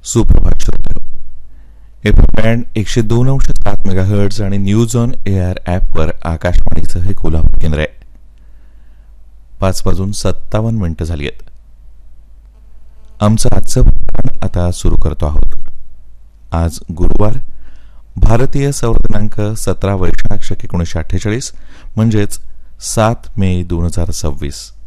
सुप्रभात श्रोते. FM band 102.7 megahertz आणि न्यूज ऑन एआर ॲपवर आकाशवाणीचं हे कोल्हापूर केंद्र आहे. 5:57 झाली आहेत. आमचं आजचं प्रसारण आता सुरू करतो आहोत. आज गुरुवार, भारतीय सौर दिनांक 17 वैशाख शके 1948 म्हणजेच 7 मे 2026.